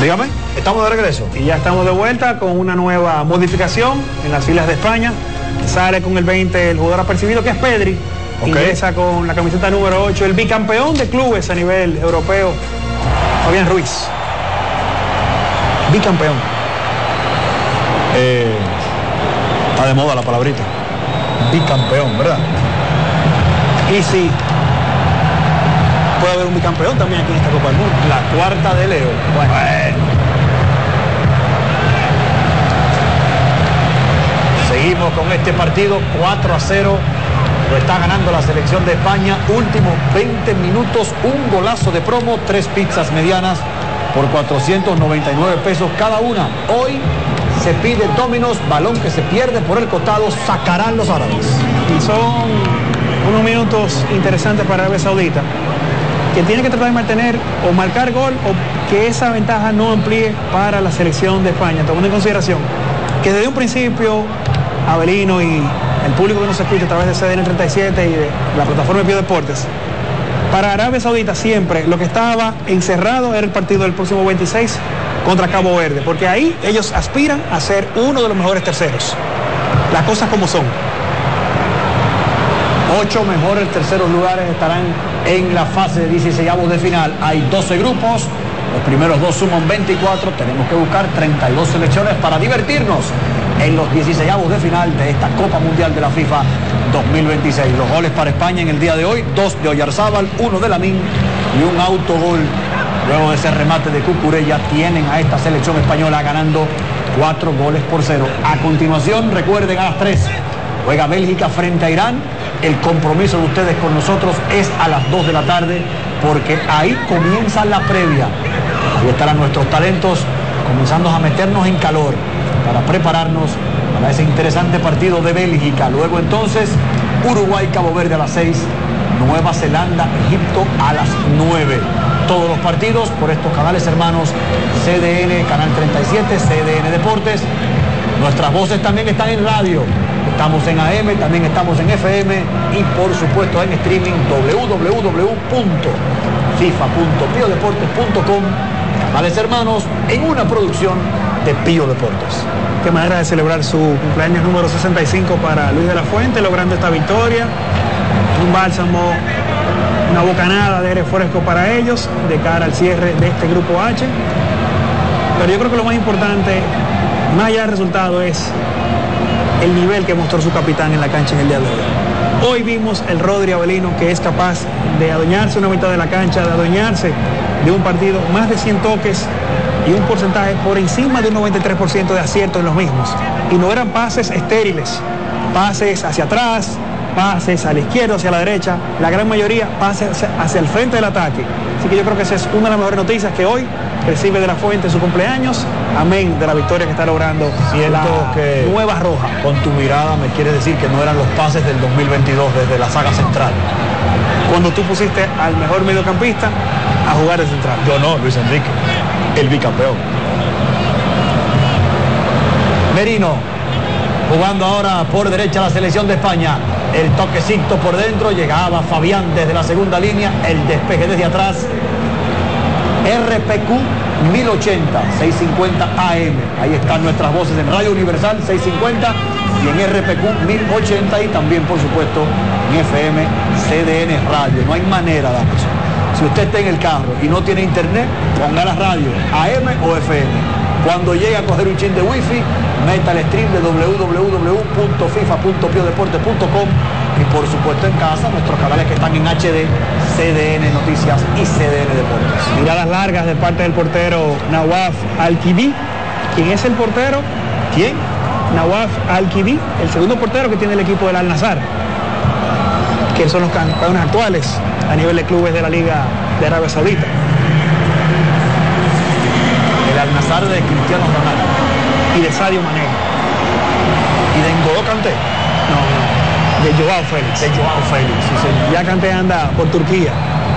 Dígame, estamos de regreso. Y ya estamos de vuelta con una nueva modificación en las filas de España. Sale con el 20 el jugador apercibido, que es Pedri. Ingresa con la camiseta número 8, el bicampeón de clubes a nivel europeo, Fabián Ruiz. Bicampeón. Está de moda la palabrita. Bicampeón, ¿verdad? Y sí, puede haber un bicampeón también aquí en esta Copa del Mundo. La cuarta de Leo. Bueno. Seguimos con este partido 4-0. Lo está ganando la selección de España. Últimos 20 minutos, un golazo de promo, 3 pizzas medianas por 499 pesos cada una. Hoy se pide Domino's, balón que se pierde por el costado, sacarán los árabes. Y son unos minutos interesantes para Arabia Saudita, que tiene que tratar de mantener o marcar gol o que esa ventaja no amplíe para la selección de España, tomando en consideración que desde un principio Abelino y el público que nos escucha a través de CDN 37 y de la plataforma de Pío Deportes, para Arabia Saudita siempre lo que estaba encerrado era el partido del próximo 26 contra Cabo Verde, porque ahí ellos aspiran a ser uno de los mejores terceros. Las cosas como son. 8 mejores terceros lugares estarán en la fase de 16avos de final. Hay 12 grupos, los primeros 2 suman 24, tenemos que buscar 32 selecciones para divertirnos en los 16avos de final de esta Copa Mundial de la FIFA 2026. Los goles para España en el día de hoy, 2 de Oyarzábal, 1 de Lamín y un autogol. Luego de ese remate de Cucurella, tienen a esta selección española ganando 4-0. A continuación, recuerden, a las 3 juega Bélgica frente a Irán. El compromiso de ustedes con nosotros es a las 2 de la tarde, porque ahí comienza la previa. Ahí estarán nuestros talentos comenzando a meternos en calor para prepararnos para ese interesante partido de Bélgica. Luego entonces Uruguay, Cabo Verde a las 6, Nueva Zelanda, Egipto a las 9. Todos los partidos por estos canales hermanos CDN, Canal 37, CDN Deportes. Nuestras voces también están en radio. Estamos en AM, también estamos en FM y por supuesto en streaming www.fifa.piodeportes.com. Canales hermanos en una producción de Pío Deportes. Qué manera de celebrar su cumpleaños número 65 para Luis de la Fuente, logrando esta victoria. Un bálsamo, una bocanada de aire fresco para ellos de cara al cierre de este grupo H. Pero yo creo que lo más importante, más allá del resultado, es el nivel que mostró su capitán en la cancha en el día de hoy. Hoy vimos el Rodri Abelino, que es capaz de adueñarse una mitad de la cancha, de adueñarse de un partido, más de 100 toques y un porcentaje por encima de un 93% de acierto en los mismos. Y no eran pases estériles, pases hacia atrás, pases a la izquierda, hacia la derecha, la gran mayoría pases hacia el frente del ataque. Así que yo creo que esa es una de las mejores noticias que hoy recibe de la Fuente en su cumpleaños. Amén de la victoria que está logrando. Siento que Nueva Roja. Con tu mirada me quieres decir que no eran los pases del 2022 desde la saga central. Cuando tú pusiste al mejor mediocampista a jugar de central. Yo no, Luis Enrique, el bicampeón. Merino, jugando ahora por derecha la selección de España. El toquecito por dentro, llegaba Fabián desde la segunda línea, el despeje desde atrás. RPQ 1080, 650 AM. Ahí están nuestras voces en Radio Universal 650 y en RPQ 1080 y también, por supuesto, en FM CDN Radio. No hay manera, damas. Si usted está en el carro y no tiene internet, ponga la radio, AM o FM. Cuando llegue a coger un chin de wifi, meta el stream de www.fifa.piodeportes.com y por supuesto en casa, nuestros canales que están en HD, CDN Noticias y CDN Deportes. Miradas largas de parte del portero Nawaf Al-Kidi. ¿Quién es el portero? ¿Quién? Nawaf Al-Kidi, el segundo portero que tiene el equipo del Al-Nassr, que son los campeones actuales a nivel de clubes de la Liga de Arabia Saudita. El Al-Nassr de Cristiano Ronaldo. Y de Sadio Mané. ¿Y de N'Golo Kanté? No, de Joao Félix. De Joao Félix, sí señor. Ya Kanté anda por Turquía.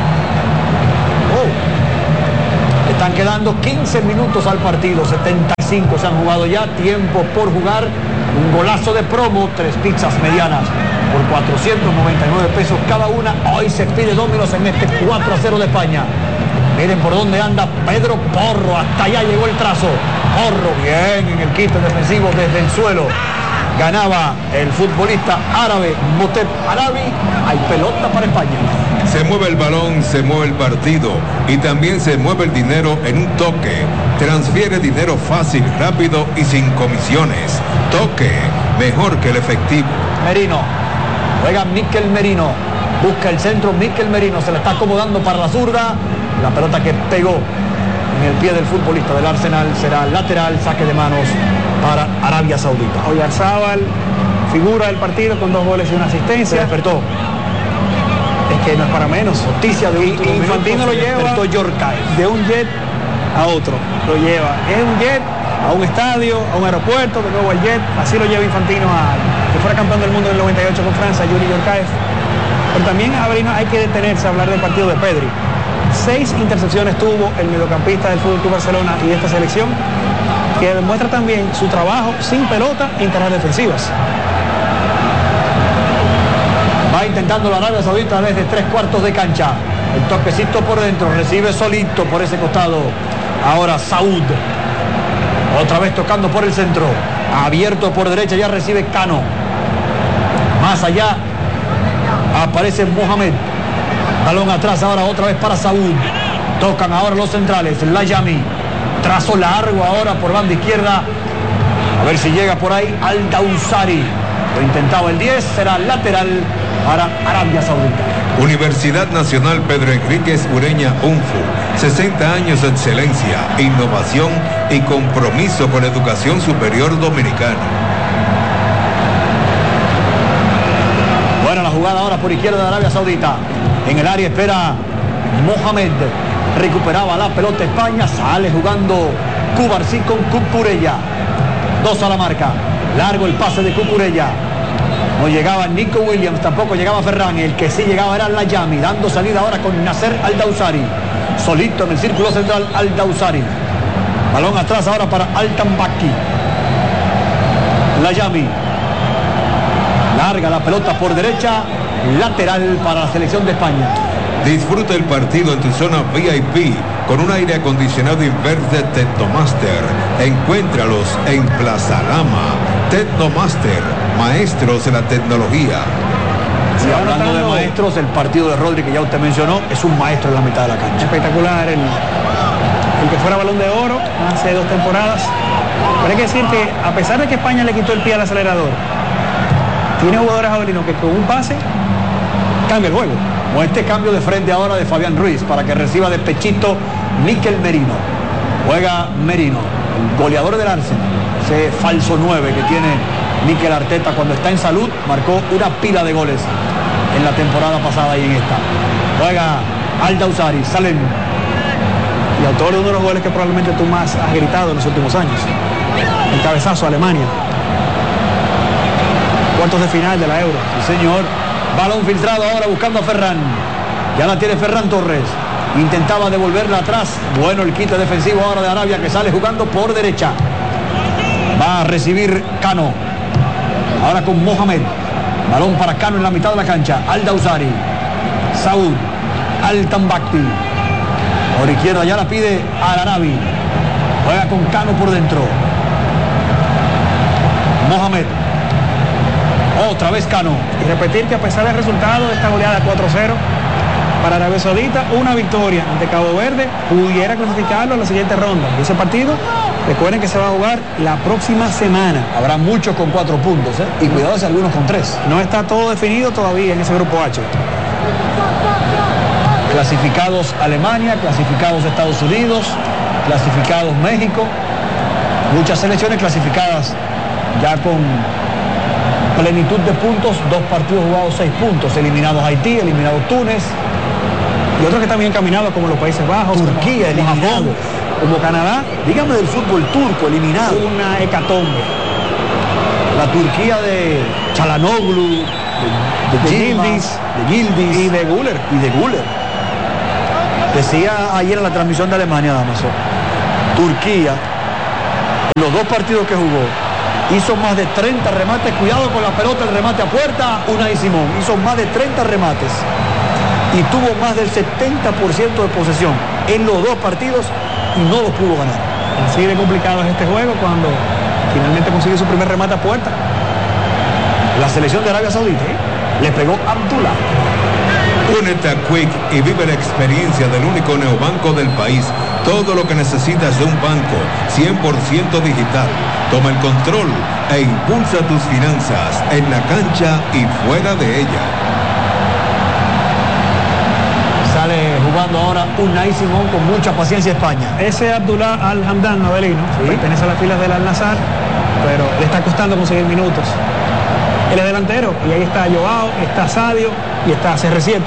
Están quedando 15 minutos al partido, 75 se han jugado ya, tiempo por jugar. Un golazo de promo, 3 pizzas medianas por 499 pesos cada una. Hoy se pide Domino's en este 4-0 de España. Miren por dónde anda Pedro Porro. Hasta allá llegó el trazo. Porro bien en el quite defensivo desde el suelo. Ganaba el futbolista árabe Motep Arabi. Hay pelota para España. Se mueve el balón, se mueve el partido y también se mueve el dinero en un toque. Transfiere dinero fácil, rápido y sin comisiones. Toque, mejor que el efectivo. Merino, juega Mikel Merino, busca el centro, Mikel Merino se la está acomodando para la zurda. La pelota que pegó en el pie del futbolista del Arsenal será lateral, saque de manos para Arabia Saudita. Oyarzábal, figura del partido con 2 goles y una asistencia. Se despertó. Es que no es para menos. Noticia de Infantino lo lleva de un jet a otro. Lo lleva. Es un jet a un estadio, a un aeropuerto, de nuevo al jet. Así lo lleva Infantino a que fuera campeón del mundo en el 98 con Francia, Yuri Yorkaev. Pero también hay que detenerse a hablar del partido de Pedri. 6 intercepciones tuvo el mediocampista del FC Barcelona y de esta selección, que demuestra también su trabajo sin pelota en tareas defensivas. Va intentando la Arabia Saudita desde 3/4 de cancha. El toquecito por dentro, recibe solito por ese costado. Ahora Saúd. Otra vez tocando por el centro. Abierto por derecha, ya recibe Cano. Más allá aparece Mohamed. Balón atrás ahora otra vez para Saúd. Tocan ahora los centrales. Layami. Trazo largo ahora por banda izquierda. A ver si llega por ahí Al-Dawsari. Lo intentaba el 10, será lateral para Arabia Saudita. Universidad Nacional Pedro Enríquez Ureña UNFU. 60 años de excelencia, innovación y compromiso con la educación superior dominicana. Buena la jugada ahora por izquierda de Arabia Saudita. En el área espera Mohamed. Recuperaba la pelota España. Sale jugando Cubarsí con Cucurella. 2 a la marca. Largo el pase de Cucurella. No llegaba Nico Williams, tampoco llegaba Ferran. El que sí llegaba era Layami, dando salida ahora con Nasser Al-Dawsari. Solito en el círculo central Al-Dawsari. Balón atrás ahora para Al-Tambaki. Layami. Larga la pelota por derecha. Lateral para la selección de España. Disfruta el partido en tu zona VIP con un aire acondicionado Inverde Tecnomaster. Encuéntralos en Plaza Lama. Tecnomaster, maestros de la tecnología. Y hablando de maestros, el partido de Rodri que ya usted mencionó es un maestro en la mitad de la cancha. Espectacular el que fuera Balón de Oro hace 2 temporadas. Pero hay que decir que a pesar de que España le quitó el pie al acelerador, tiene jugadores javelinos que con un pase cambia el juego. Como este cambio de frente ahora de Fabián Ruiz para que reciba de pechito Mikel Merino. Juega Merino, el goleador del Arsenal. Ese falso 9 que tiene Mikel Arteta cuando está en salud, marcó una pila de goles en la temporada pasada y en esta. Juega Al-Dawsari, salen. Y autor de uno de los goles que probablemente tú más has gritado en los últimos años. El cabezazo a Alemania. Cuartos de final de la Euro. Sí, señor. Balón filtrado ahora buscando a Ferran. Ya la tiene Ferran Torres. Intentaba devolverla atrás. Bueno el quite defensivo ahora de Arabia que sale jugando por derecha. Va a recibir Cano. Ahora con Mohamed. Balón para Cano en la mitad de la cancha. Al-Dawsari. Saúd. Al-Tambaki. Por izquierda ya la pide Al-Arabi. Juega con Cano por dentro. Mohamed. Otra vez Cano. Y repetir que a pesar del resultado de esta goleada 4-0 para Arabia Saudita, una victoria ante Cabo Verde pudiera clasificarlo a la siguiente ronda. Y ese partido, recuerden que se va a jugar la próxima semana. Habrá muchos con 4 puntos, y cuidado si algunos con 3. No está todo definido todavía en ese grupo H. Clasificados Alemania, clasificados Estados Unidos, clasificados México. Muchas selecciones clasificadas ya con plenitud de puntos, 2 partidos jugados, 6 puntos, eliminados Haití, eliminado Túnez. Y otros que están bien caminados como los Países Bajos, Turquía, como eliminado. Japón, como Canadá. Dígame del fútbol turco, eliminado. Una hecatombe. La Turquía de Çalhanoğlu, de Yildiz y de Güler. Decía ayer en la transmisión de Alemania, Damaso, Turquía, los 2 partidos que jugó, hizo más de 30 remates. Cuidado con la pelota, el remate a puerta. Unai Simón hizo más de 30 remates y tuvo más del 70% de posesión. en los dos partidos y no los pudo ganar. Así de complicado es este juego cuando finalmente consigue su primer remate a puerta. La selección de Arabia Saudita le pegó Abdullah. Únete a Quick y vive la experiencia del único neobanco del país. Todo lo que necesitas de un banco 100% digital. Toma el control e impulsa tus finanzas en la cancha y fuera de ella. Sale jugando ahora Unai Simón con mucha paciencia España. Ese Abdullah Al-Hamdan, Avelino, ¿sí? Pertenece a las filas del Al-Nassr, pero le está costando conseguir minutos. Él es delantero y ahí está Joao, está Sadio y está CR7.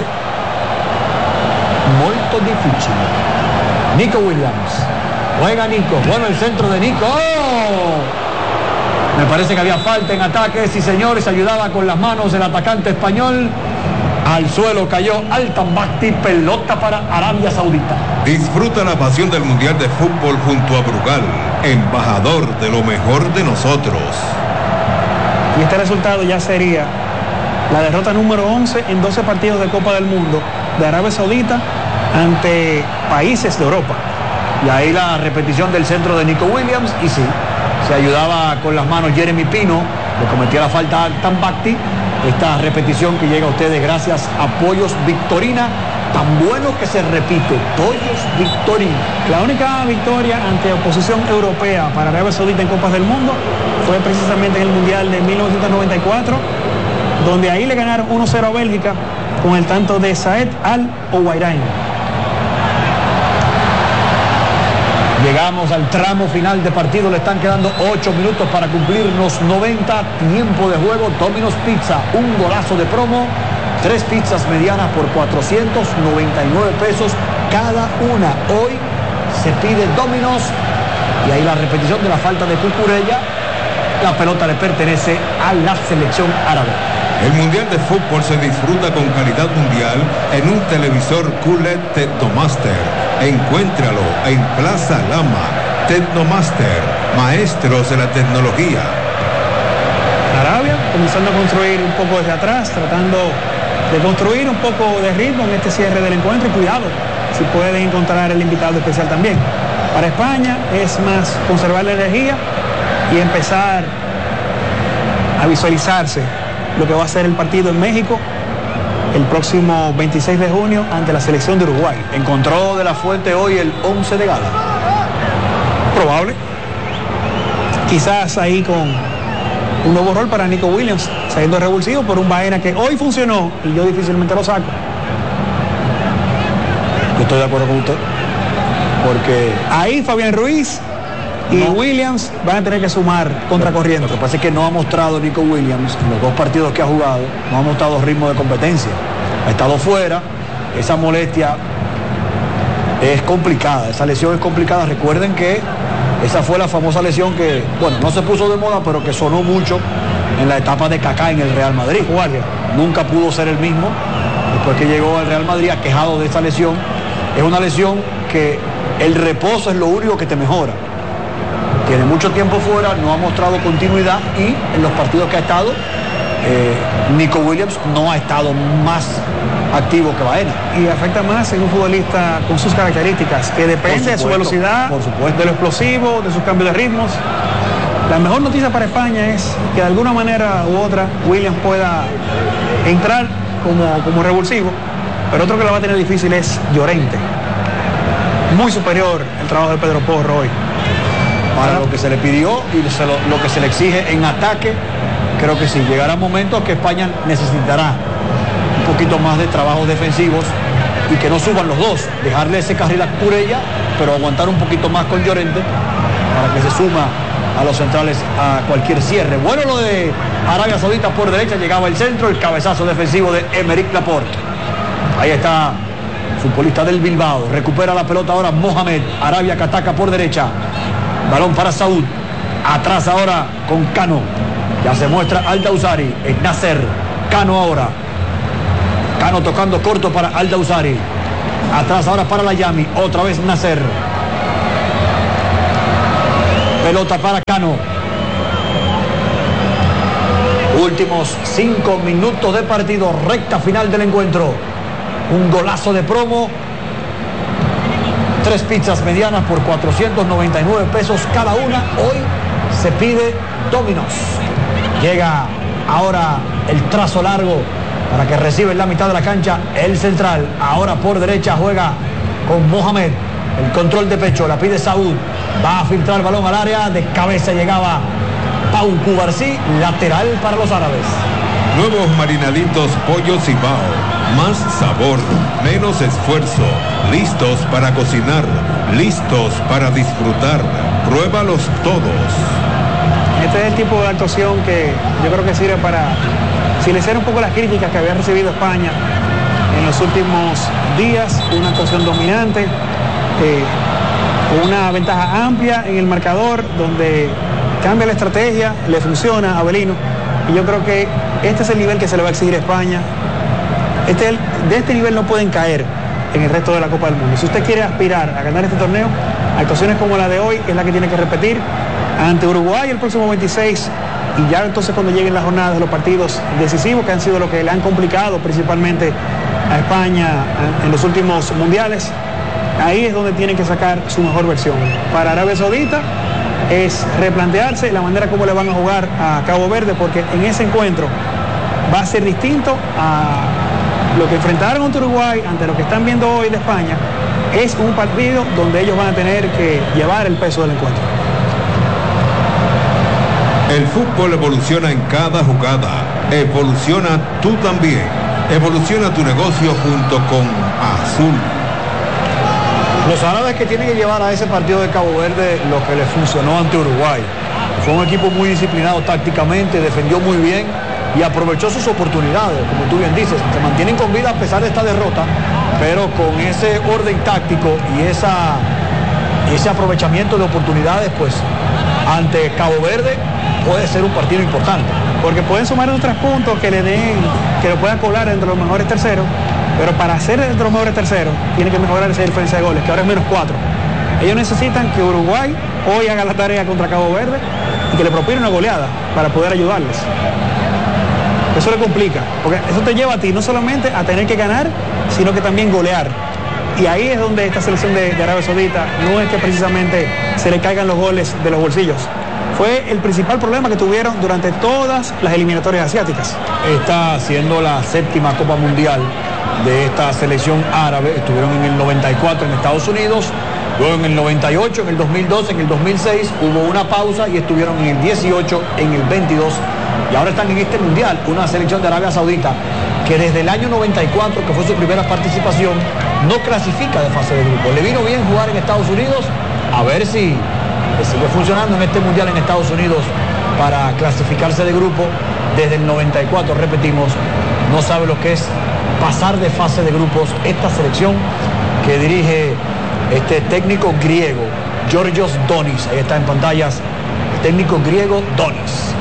Molto difícil. Nico Williams. Juega Nico. Bueno, el centro de Nico. ¡Oh! Me parece que había falta en ataque. Sí, señores, ayudaba con las manos el atacante español. Al suelo cayó Al-Tambakti, pelota para Arabia Saudita. Disfruta la pasión del Mundial de Fútbol junto a Brugal, embajador de lo mejor de nosotros. Y este resultado ya sería la derrota número 11 en 12 partidos de Copa del Mundo de Arabia Saudita ante países de Europa. Y ahí la repetición del centro de Nico Williams. Y sí, se ayudaba con las manos Jeremy Pino, le cometía la falta a Tambakti. Esta repetición que llega a ustedes gracias a Pollos Victorina, tan bueno que se repite, Pollos Victorina. La única victoria ante oposición europea para Arabia Saudita en Copas del Mundo fue precisamente en el Mundial de 1994, donde ahí le ganaron 1-0 a Bélgica con el tanto de Saed Al-Owairan. Llegamos al tramo final de partido, le están quedando 8 minutos para cumplir los 90, tiempo de juego. Domino's Pizza, un golazo de promo, 3 pizzas medianas por 499 pesos cada una. Hoy se pide Domino's y ahí la repetición de la falta de Cucurella. La pelota le pertenece a la selección árabe. El Mundial de Fútbol se disfruta con calidad mundial en un televisor QLED Technomaster. Encuéntralo en Plaza Lama. Technomaster, maestros de la tecnología. Arabia comenzando a construir un poco desde atrás, tratando de construir un poco de ritmo en este cierre del encuentro. Y cuidado, si pueden encontrar el invitado especial también. Para España es más conservar la energía y empezar a visualizarse lo que va a ser el partido en México el próximo 26 de junio ante la selección de Uruguay. Encontró de la Fuente hoy el 11 de gala. Probable. Quizás ahí con un nuevo rol para Nico Williams, saliendo revulsivo por un Baena que hoy funcionó y yo difícilmente lo saco. Yo estoy de acuerdo con usted. Porque ahí Fabián Ruiz y Williams van a tener que sumar contracorriente. Lo que pasa es que no ha mostrado Nico Williams en los 2 partidos que ha jugado, no ha mostrado ritmo de competencia. Ha estado fuera, esa molestia es complicada, esa lesión es complicada. Recuerden que esa fue la famosa lesión que, bueno, no se puso de moda, pero que sonó mucho en la etapa de Kaká en el Real Madrid. Nunca pudo ser el mismo después que llegó al Real Madrid aquejado de esa lesión. Es una lesión que el reposo es lo único que te mejora. Tiene mucho tiempo fuera, no ha mostrado continuidad y en los partidos que ha estado, Nico Williams no ha estado más activo que Baena. Y afecta más en un futbolista con sus características, que depende de su velocidad, de lo explosivo, de sus cambios de ritmos. La mejor noticia para España es que de alguna manera u otra Williams pueda entrar como revulsivo, pero otro que lo va a tener difícil es Llorente. Muy superior el trabajo de Pedro Porro hoy. Para lo que se le pidió y lo que se le exige en ataque, creo que sí, llegará momentos que España necesitará un poquito más de trabajos defensivos y que no suban los dos, dejarle ese carril a Cucurella, pero aguantar un poquito más con Llorente para que se suma a los centrales a cualquier cierre. Bueno, lo de Arabia Saudita por derecha, llegaba el centro, el cabezazo defensivo de Aymeric Laporte. Ahí está, futbolista del Bilbao, recupera la pelota ahora Mohamed, Arabia que ataca por derecha. Balón para Saúd, atrás ahora con Cano, ya se muestra Al-Dawsari, es Nasser, Cano ahora, Cano tocando corto para Al-Dawsari, atrás ahora para Layami, otra vez Nasser, pelota para Cano, últimos 5 minutos de partido, recta final del encuentro, un golazo de promo 3 pizzas medianas por 499 pesos cada una. Hoy se pide Domino's. Llega ahora el trazo largo para que reciba en la mitad de la cancha el central. Ahora por derecha juega con Mohamed. El control de pecho, la pide Saúd. Va a filtrar el balón al área. De cabeza llegaba Pau Cubarsí. Lateral para los árabes. Nuevos marinaditos Pollo Cibao. Más sabor, menos esfuerzo. Listos para cocinar, listos para disfrutar. Pruébalos todos. Este es el tipo de actuación que yo creo que sirve para silenciar un poco las críticas que había recibido España en los últimos días. Una actuación dominante, con una ventaja amplia en el marcador, donde cambia la estrategia, le funciona a Avelino. Y yo creo que este es el nivel que se le va a exigir a España. De este nivel no pueden caer en el resto de la Copa del Mundo. Si usted quiere aspirar a ganar este torneo, actuaciones como la de hoy es la que tiene que repetir ante Uruguay el próximo 26, y ya entonces cuando lleguen las jornadas de los partidos decisivos, que han sido lo que le han complicado principalmente a España en los últimos mundiales, ahí es donde tienen que sacar su mejor versión. Para Arabia Saudita es replantearse la manera como le van a jugar a Cabo Verde, porque en ese encuentro va a ser distinto a lo que enfrentaron ante Uruguay, ante lo que están viendo hoy de España. Es un partido donde ellos van a tener que llevar el peso del encuentro. El fútbol evoluciona en cada jugada. Evoluciona tú también. Evoluciona tu negocio junto con Azul. Los árabes que tienen que llevar a ese partido de Cabo Verde lo que les funcionó ante Uruguay. Fue un equipo muy disciplinado tácticamente, defendió muy bien y aprovechó sus oportunidades. Como tú bien dices, se mantienen con vida a pesar de esta derrota, pero con ese orden táctico y ese aprovechamiento de oportunidades, pues ante Cabo Verde puede ser un partido importante. Porque pueden sumar esos 3 puntos que lo puedan colar entre los mejores terceros, pero para ser entre los mejores terceros tiene que mejorar esa diferencia de goles, que ahora es -4. Ellos necesitan que Uruguay hoy haga la tarea contra Cabo Verde y que le propine una goleada para poder ayudarles. Eso le complica, porque eso te lleva a ti no solamente a tener que ganar, sino que también golear. Y ahí es donde esta selección de Arabia Saudita no es que precisamente se le caigan los goles de los bolsillos. Fue el principal problema que tuvieron durante todas las eliminatorias asiáticas. Está siendo la 7ª Copa Mundial de esta selección árabe. Estuvieron en el 94 en Estados Unidos, luego en el 98, en el 2002, en el 2006 hubo una pausa y estuvieron en el 18, en el 22 y ahora están en este Mundial, una selección de Arabia Saudita que desde el año 94, que fue su primera participación, no clasifica de fase de grupo. Le vino bien jugar en Estados Unidos, a ver si sigue funcionando en este Mundial en Estados Unidos para clasificarse de grupo. Desde el 94, repetimos, no sabe lo que es pasar de fase de grupos esta selección que dirige este técnico griego, Georgios Donis. Ahí está en pantallas el técnico griego Donis.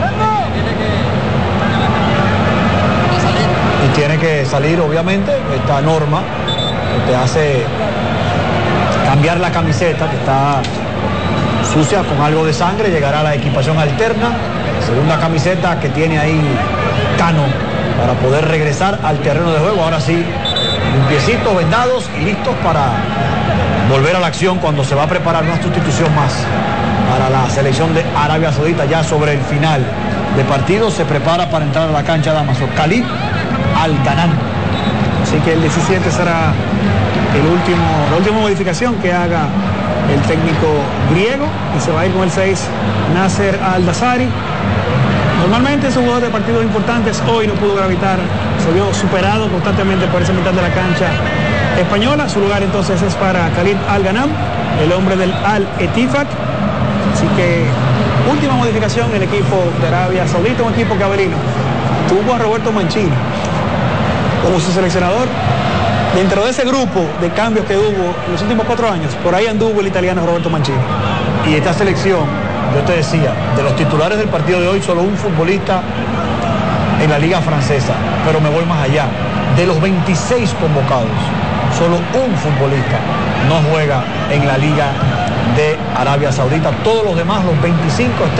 Y tiene que salir, obviamente, esta norma que te hace cambiar la camiseta, que está sucia con algo de sangre, llegará a la equipación alterna, segunda camiseta que tiene ahí Cano para poder regresar al terreno de juego. Ahora sí, limpiecitos, vendados y listos para volver a la acción cuando se va a preparar una sustitución más para la selección de Arabia Saudita. Ya sobre el final de partido se prepara para entrar a la cancha Damaso Khalid Al-Ghanan. Así que el 17 será la última modificación que haga el técnico griego, y se va a ir con el 6 Nasser Al-Dazari. Normalmente es un jugador de partidos importantes, hoy no pudo gravitar, se vio superado constantemente por esa mitad de la cancha española. Su lugar entonces es para Khalid Al-Ghanan, el hombre del Al-Ettifaq. Así que última modificación en el equipo de Arabia Saudita, un equipo que Avelino tuvo a Roberto Mancini como su seleccionador. Dentro de ese grupo de cambios que hubo en los últimos 4 años, por ahí anduvo el italiano Roberto Mancini. Y esta selección, yo te decía, de los titulares del partido de hoy, solo un futbolista en la liga francesa, pero me voy más allá. De los 26 convocados, solo un futbolista no juega en la liga de Arabia Saudita. Todos los demás, los 25, están